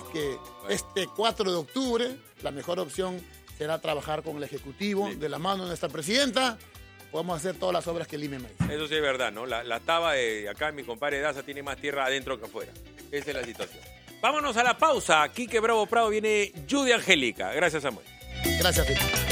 que este 4 de octubre la mejor opción será trabajar con el Ejecutivo, de la mano de nuestra presidenta. Podemos hacer todas las obras que el IME me dice. Eso sí es verdad, ¿no? La taba de acá, mi compadre Daza, tiene más tierra adentro que afuera. Esa es la situación. Vámonos a la pausa. Quique Bravo Prado viene Judy Angélica. Gracias, Samuel. Gracias, Felipe.